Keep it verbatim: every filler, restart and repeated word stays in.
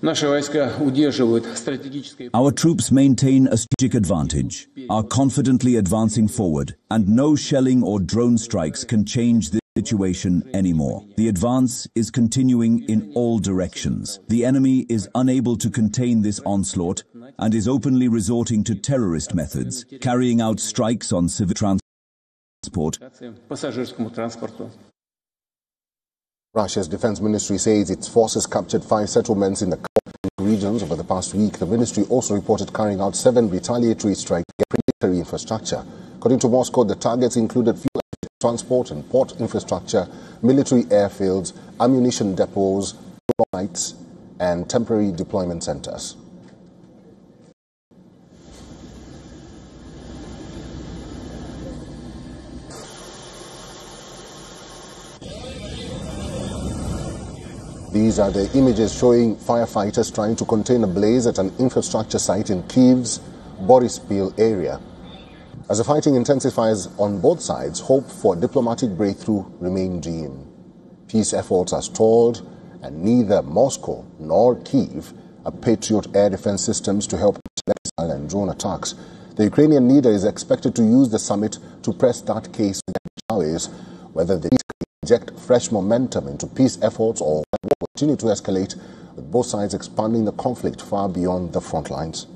Our troops maintain a strategic advantage, are confidently advancing forward, and no shelling or drone strikes can change this situation anymore. The advance is continuing in all directions. The enemy is unable to contain this onslaught and is openly resorting to terrorist methods, carrying out strikes on civil transport. Russia's defense ministry says its forces captured five settlements in the regions over the past week. The ministry also reported carrying out seven retaliatory strikes against military infrastructure. According to Moscow, the targets included fuel transport and port infrastructure, military airfields, ammunition depots, sites, and temporary deployment centers. These are the images showing firefighters trying to contain a blaze at an infrastructure site in Kyiv's Boryspil area. As the fighting intensifies on both sides, hope for a diplomatic breakthrough remains dim. Peace efforts are stalled, and neither Moscow nor Kyiv have Patriot air defense systems to help missile and drone attacks. The Ukrainian leader is expected to use the summit to press that case with the allies, whether they inject fresh momentum into peace efforts or continue to escalate, with both sides expanding the conflict far beyond the front lines.